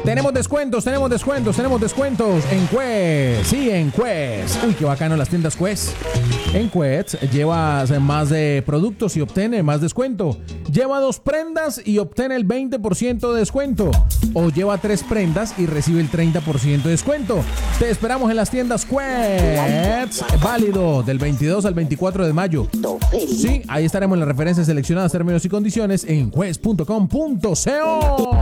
Tenemos descuentos en Quest. Sí, en Quest. Uy, qué bacano las tiendas Quest. En Quest llevas más de productos y obtiene más descuento. Lleva 2 prendas y obtiene el 20% de descuento. O lleva 3 prendas y recibe el 30% de descuento. Te esperamos en las tiendas Quest. Válido del 22 al 24 de mayo. Sí, ahí estaremos en las referencias seleccionadas, términos y condiciones en quest.com.co.